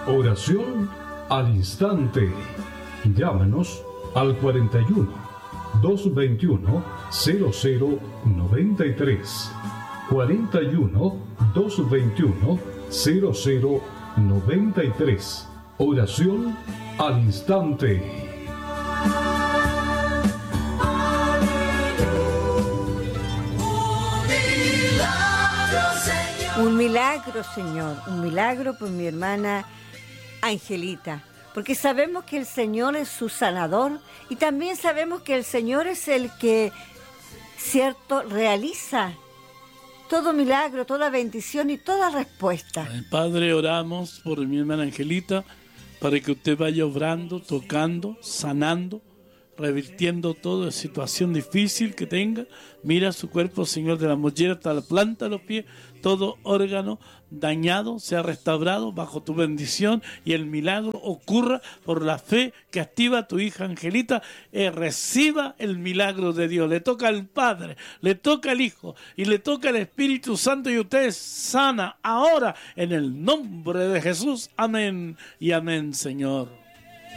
Oración al instante. Llámanos al 41 221 0093. 41 221 0093. Oración al instante. Un milagro, Señor, un milagro por mi hermana Angelita, porque sabemos que el Señor es su sanador y también sabemos que el Señor es el que, cierto, realiza todo milagro, toda bendición y toda respuesta. Padre, oramos por mi hermana Angelita para que usted vaya obrando, tocando, sanando, revirtiendo toda situación difícil que tenga. Mira su cuerpo, Señor, de la mollera hasta la planta de los pies, todo órgano dañado sea restaurado bajo tu bendición y el milagro ocurra por la fe que activa tu hija Angelita. Reciba el milagro de Dios. Le toca al Padre, le toca al Hijo y le toca al Espíritu Santo, y usted es sana ahora en el nombre de Jesús. Amén y amén, Señor.